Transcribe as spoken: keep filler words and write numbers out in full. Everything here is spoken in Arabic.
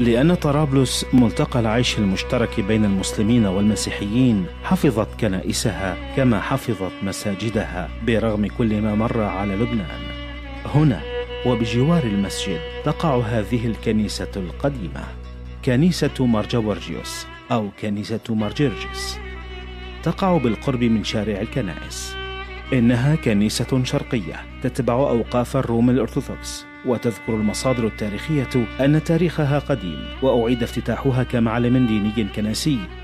لأن طرابلس ملتقى العيش المشترك بين المسلمين والمسيحيين حفظت كنائسها كما حفظت مساجدها برغم كل ما مر على لبنان. هنا وبجوار المسجد تقع هذه الكنيسة القديمة، كنيسة مارجورجيوس أو كنيسة مارجرجس، تقع بالقرب من شارع الكنائس. إنها كنيسة شرقية تتبع أوقاف الروم الأرثوذكس، وتذكر المصادر التاريخية أن تاريخها قديم، وأعيد افتتاحها كمعلم ديني كنسي